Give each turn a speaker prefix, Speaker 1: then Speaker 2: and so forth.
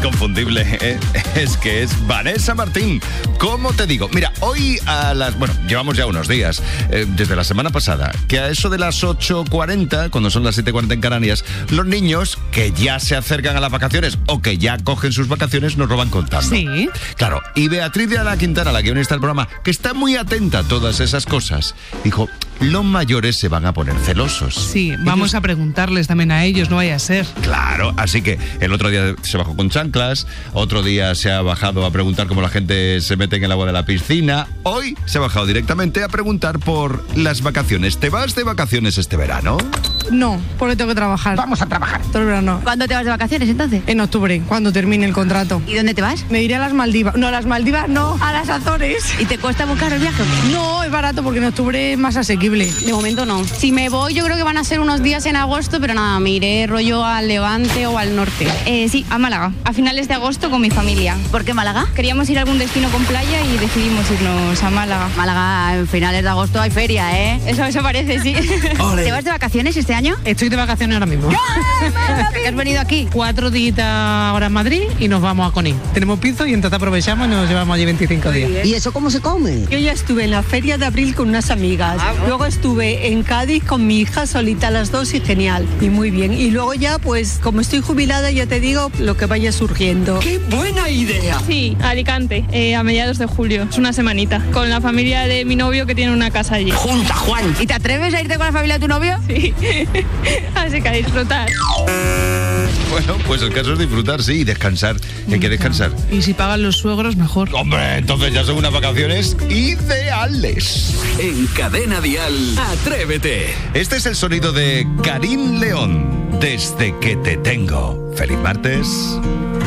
Speaker 1: inconfundible, es que es Vanessa Martín. ¿Cómo te digo? Mira, hoy llevamos ya unos días, desde la semana pasada, que a eso de las 8:40, cuando son las 7:40 en Canarias, los niños que ya se acercan a las vacaciones o que ya cogen sus vacaciones nos lo van contando.
Speaker 2: Sí.
Speaker 1: Claro, y Beatriz de la Quintana, la guionista del programa, que está muy atenta a todas esas cosas, dijo, los mayores se van a poner celosos.
Speaker 2: Sí, vamos a preguntarles también a ellos, no vaya a ser.
Speaker 1: Claro, así que el otro día se bajó con chanclas, otro día se ha bajado a preguntar cómo la gente se mete en el agua de la piscina, hoy se ha bajado directamente a preguntar por las vacaciones. ¿Te vas de vacaciones este verano?
Speaker 3: No, porque tengo que trabajar.
Speaker 4: Vamos a trabajar.
Speaker 3: Todo el verano.
Speaker 5: ¿Cuándo te vas de vacaciones entonces?
Speaker 3: En octubre, cuando termine el contrato.
Speaker 5: ¿Y dónde te vas?
Speaker 3: Me iré a las Maldivas. No, a las Maldivas no, a las Azores.
Speaker 5: ¿Y te cuesta muy caro el viaje o qué?
Speaker 3: No, es barato porque en octubre es más asequible.
Speaker 6: De momento no. Si me voy, yo creo que van a ser unos días en agosto, pero nada, me iré rollo al Levante o al norte. Sí, a Málaga, a finales de agosto con mi familia.
Speaker 5: ¿Por qué Málaga?
Speaker 6: Queríamos ir a algún destino con playa y decidimos irnos a Málaga.
Speaker 5: Málaga, en finales de agosto hay feria, ¿eh?
Speaker 6: Eso parece, sí.
Speaker 5: ¿Te vas de vacaciones este año?
Speaker 2: Estoy de vacaciones ahora mismo.
Speaker 5: ¿Qué has venido aquí?
Speaker 2: 4 días ahora en Madrid y nos vamos a Conil. Tenemos piso y entonces aprovechamos y nos llevamos allí 25 días.
Speaker 4: ¿Y eso cómo se come?
Speaker 7: Yo ya estuve en la Feria de Abril con unas amigas. Luego estuve en Cádiz con mi hija solita las dos y genial. Y muy bien. Y luego ya, pues, como estoy jubilada, ya te digo lo que vaya surgiendo.
Speaker 4: ¡Qué buena idea!
Speaker 8: Sí, Alicante, a mediados de julio. Es una semanita. Con la familia de mi novio que tiene una casa allí.
Speaker 4: ¡Junta, Juan!
Speaker 5: ¿Y te atreves a irte con la familia de tu novio?
Speaker 8: Sí. Así que a disfrutar.
Speaker 1: Bueno, pues el caso es disfrutar, sí, y descansar. Hay que descansar.
Speaker 2: Y si pagan los suegros, mejor.
Speaker 1: Hombre, entonces ya son unas vacaciones ideales.
Speaker 9: En Cadena Dial, Atrévete.
Speaker 1: Este es el sonido de Karim León, Desde que te tengo. Feliz martes.